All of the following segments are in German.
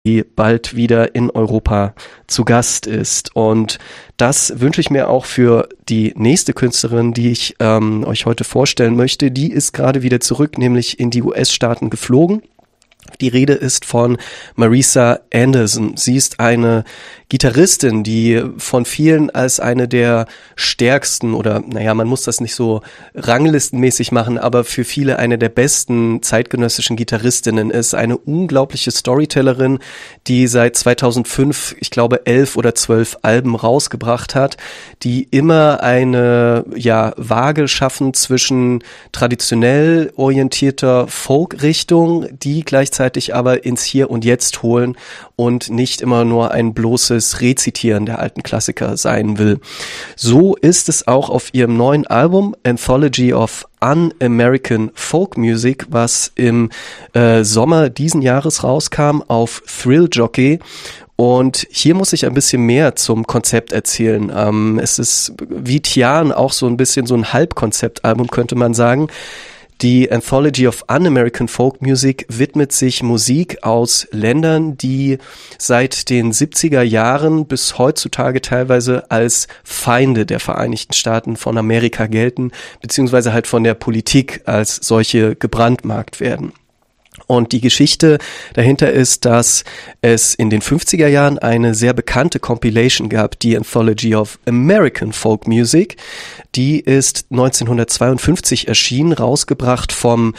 die bald wieder in Europa zu Gast ist. Und das wünsche ich mir auch für die nächste Künstlerin, die ich euch heute vorstellen möchte. Die ist gerade wieder zurück, nämlich in die US-Staaten geflogen. Die Rede ist von Marisa Anderson. Sie ist eine Gitarristin, die von vielen als eine der stärksten oder, man muss das nicht so ranglistenmäßig machen, aber für viele eine der besten zeitgenössischen Gitarristinnen ist. Eine unglaubliche Storytellerin, die seit 2005, ich glaube, 11 oder 12 Alben rausgebracht hat, die immer eine, Waage schaffen zwischen traditionell orientierter Folk-Richtung, die gleichzeitig aber ins Hier und Jetzt holen und nicht immer nur ein bloßes Rezitieren der alten Klassiker sein will. So ist es auch auf ihrem neuen Album Anthology of Un-American Folk Music, was im Sommer diesen Jahres rauskam auf Thrill Jockey. Und hier muss ich ein bisschen mehr zum Konzept erzählen. Es ist wie Tian auch so ein bisschen so ein Halbkonzeptalbum, könnte man sagen. Die Anthology of Un-American Folk Music widmet sich Musik aus Ländern, die seit den 70er Jahren bis heutzutage teilweise als Feinde der Vereinigten Staaten von Amerika gelten, beziehungsweise halt von der Politik als solche gebrandmarkt werden. Und die Geschichte dahinter ist, dass es in den 50er Jahren eine sehr bekannte Compilation gab, die Anthology of American Folk Music. Die ist 1952 erschienen, rausgebracht vom,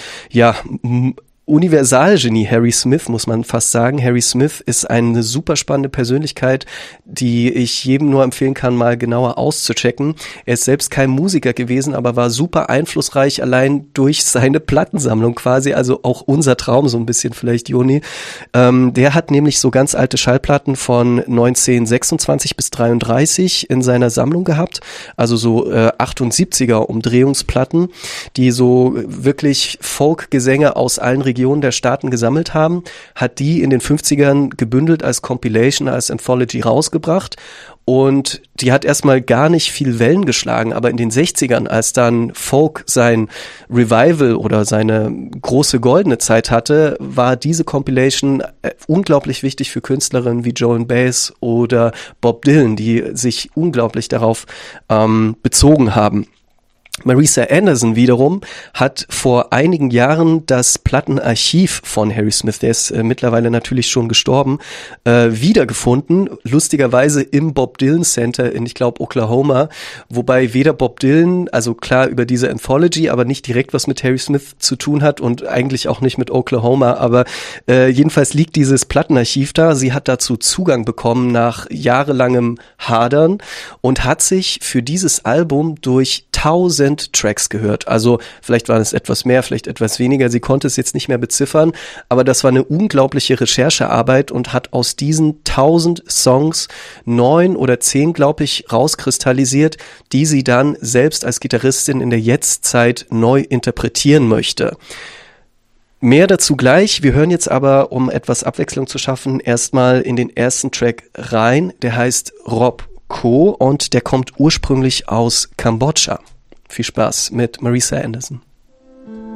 Universalgenie Harry Smith, muss man fast sagen. Harry Smith ist eine super spannende Persönlichkeit, die ich jedem nur empfehlen kann, mal genauer auszuchecken. Er ist selbst kein Musiker gewesen, aber war super einflussreich allein durch seine Plattensammlung quasi, also auch unser Traum so ein bisschen vielleicht, Joni. Der hat nämlich so ganz alte Schallplatten von 1926 bis 33 in seiner Sammlung gehabt, also so 78er Umdrehungsplatten, die so wirklich Folk-Gesänge aus allen Regionen der Staaten gesammelt haben, hat die in den 50ern gebündelt als Compilation, als Anthology rausgebracht und die hat erstmal gar nicht viel Wellen geschlagen, aber in den 60ern, als dann Folk sein Revival oder seine große goldene Zeit hatte, war diese Compilation unglaublich wichtig für Künstlerinnen wie Joan Baez oder Bob Dylan, die sich unglaublich darauf bezogen haben. Marisa Anderson wiederum hat vor einigen Jahren das Plattenarchiv von Harry Smith, der ist mittlerweile natürlich schon gestorben, wiedergefunden, lustigerweise im Bob Dylan Center in, ich glaube, Oklahoma, wobei weder Bob Dylan, also klar über diese Anthology, aber nicht direkt was mit Harry Smith zu tun hat und eigentlich auch nicht mit Oklahoma, aber jedenfalls liegt dieses Plattenarchiv da. Sie hat dazu Zugang bekommen nach jahrelangem Hadern und hat sich für dieses Album durch 1000 Tracks gehört. Also vielleicht waren es etwas mehr, vielleicht etwas weniger. Sie konnte es jetzt nicht mehr beziffern, aber das war eine unglaubliche Recherchearbeit und hat aus diesen 1000 Songs 9 oder 10, glaube ich, rauskristallisiert, die sie dann selbst als Gitarristin in der Jetztzeit neu interpretieren möchte. Mehr dazu gleich. Wir hören jetzt aber, um etwas Abwechslung zu schaffen, erstmal in den ersten Track rein. Der heißt Rob Co. und der kommt ursprünglich aus Kambodscha. Viel Spaß mit Marisa Anderson.